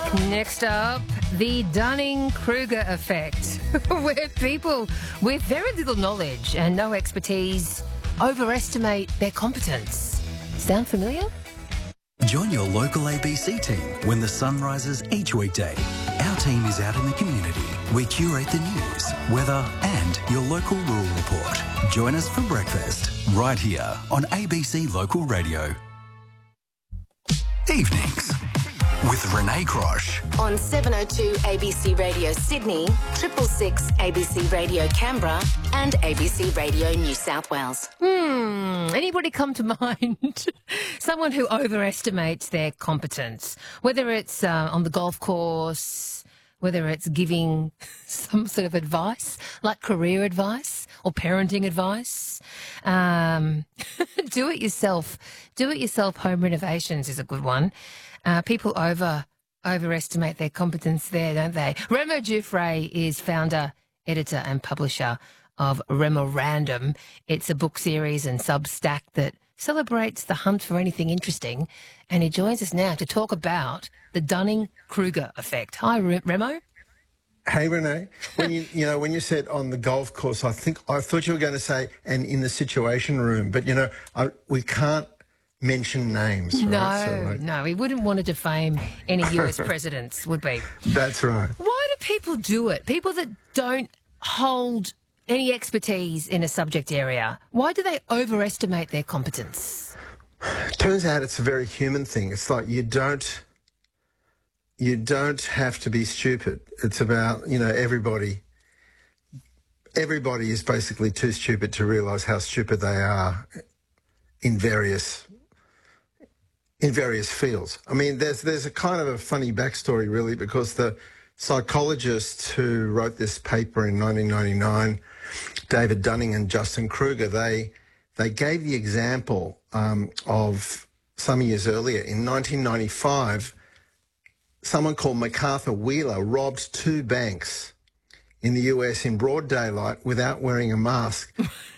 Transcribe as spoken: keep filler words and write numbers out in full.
Next up, the Dunning-Kruger effect, where people with very little knowledge and no expertise overestimate their competence. Sound familiar? Join your local A B C team when the sun rises each weekday. Our team is out in the community. We curate the news, weather and your local rural report. Join us for breakfast right here on A B C Local Radio. Evenings with Renee Crosh. On seven oh two A B C Radio Sydney, triple six A B C Radio Canberra and A B C Radio New South Wales. Hmm, anybody come to mind? Someone who overestimates their competence, whether it's uh, on the golf course, whether it's giving some sort of advice, like career advice or parenting advice. Um, do it yourself. Do it yourself home renovations is a good one. Uh, people over overestimate their competence there, don't they? Remo Giuffre is founder, editor and publisher of Remorandum. It's a book series and Substack that celebrates the hunt for anything interesting. And he joins us now to talk about the Dunning-Kruger effect. Hi, Remo. Hey, Renee. When you you know when you said on the golf course, I think I thought you were going to say and in the Situation Room, but you know I, we can't mention names. Right? No, so, like, no, we wouldn't want to defame any U S presidents, would we? That's right. Why do people do it? People that don't hold any expertise in a subject area, why do they overestimate their competence? Turns out it's a very human thing. It's like you don't. You don't have to be stupid. It's about, you know, everybody. Everybody is basically too stupid to realise how stupid they are in various in various fields. I mean, there's there's a kind of a funny backstory, really, because the psychologists who wrote this paper in nineteen ninety-nine, David Dunning and Justin Kruger, they they gave the example um, of some years earlier in nineteen ninety-five. Someone called MacArthur Wheeler robbed two banks in the U S in broad daylight without wearing a mask.